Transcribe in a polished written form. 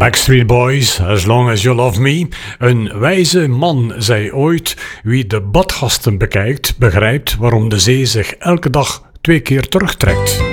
Backstreet Boys, As Long As You Love Me. Een wijze man zei ooit: wie de badgasten bekijkt, begrijpt waarom de zee zich elke dag 2 keer terugtrekt.